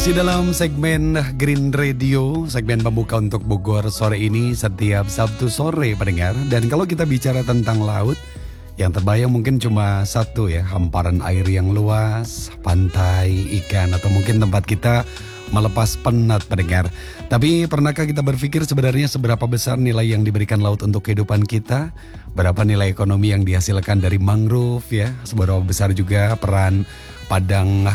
Masih dalam segmen Green Radio, segmen pembuka untuk Bogor sore ini setiap Sabtu sore pendengar. Dan kalau kita bicara tentang laut, yang terbayang mungkin cuma satu ya, hamparan air yang luas, pantai, ikan, atau mungkin tempat kita melepas penat pendengar. Tapi pernahkah kita berpikir sebenarnya seberapa besar nilai yang diberikan laut untuk kehidupan kita? Berapa nilai ekonomi yang dihasilkan dari mangrove ya? Seberapa besar juga peran padang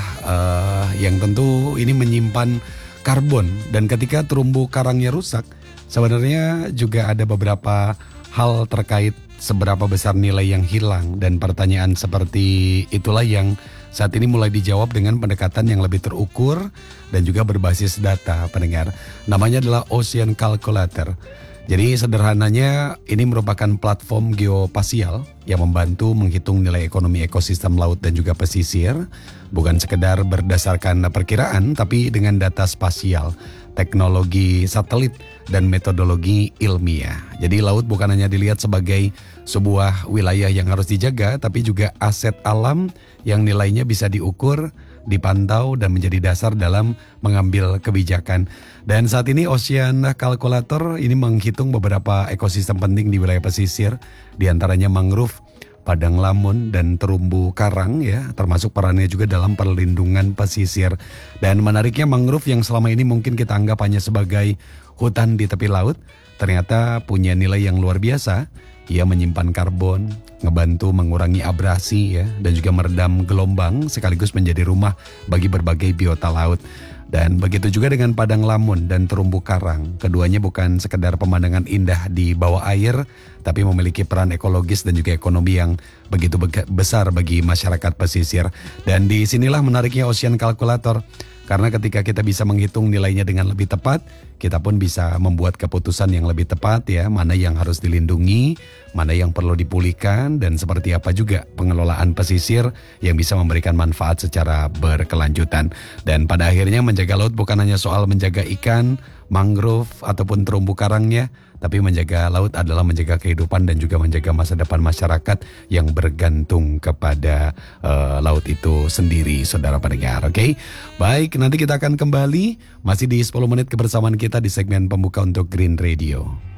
yang tentu ini menyimpan karbon. Dan ketika terumbu karangnya rusak, sebenarnya juga ada beberapa hal terkait seberapa besar nilai yang hilang. Dan pertanyaan seperti itulah yang saat ini mulai dijawab dengan pendekatan yang lebih terukur dan juga berbasis data pendengar. Namanya adalah Ocean Calculator. Jadi sederhananya ini merupakan platform geospasial yang membantu menghitung nilai ekonomi ekosistem laut dan juga pesisir. Bukan sekedar berdasarkan perkiraan, tapi dengan data spasial, teknologi satelit, dan metodologi ilmiah. Jadi laut bukan hanya dilihat sebagai sebuah wilayah yang harus dijaga, tapi juga aset alam yang nilainya bisa diukur, dipantau, dan menjadi dasar dalam mengambil kebijakan. Dan saat ini Ocean Calculator ini menghitung beberapa ekosistem penting di wilayah pesisir, diantaranya mangrove, padang lamun, dan terumbu karang ya, termasuk perannya juga dalam perlindungan pesisir. Dan menariknya mangrove yang selama ini mungkin kita anggap hanya sebagai hutan di tepi laut, ternyata punya nilai yang luar biasa. Ia menyimpan karbon, ngebantu mengurangi abrasi ya, dan juga meredam gelombang sekaligus menjadi rumah bagi berbagai biota laut. Dan begitu juga dengan padang lamun dan terumbu karang. Keduanya bukan sekedar pemandangan indah di bawah air, tapi memiliki peran ekologis dan juga ekonomi yang begitu besar bagi masyarakat pesisir. Dan disinilah menariknya Ocean Calculator. Karena ketika kita bisa menghitung nilainya dengan lebih tepat, kita pun bisa membuat keputusan yang lebih tepat ya, mana yang harus dilindungi, mana yang perlu dipulihkan, dan seperti apa juga pengelolaan pesisir yang bisa memberikan manfaat secara berkelanjutan. Dan pada akhirnya menjaga laut bukan hanya soal menjaga ikan, mangrove, ataupun terumbu karangnya, tapi menjaga laut adalah menjaga kehidupan dan juga menjaga masa depan masyarakat yang bergantung kepada laut itu sendiri, saudara pendengar. Oke, baik, nanti kita akan kembali masih di 10 menit kebersamaan kita di segmen pembuka untuk Green Radio.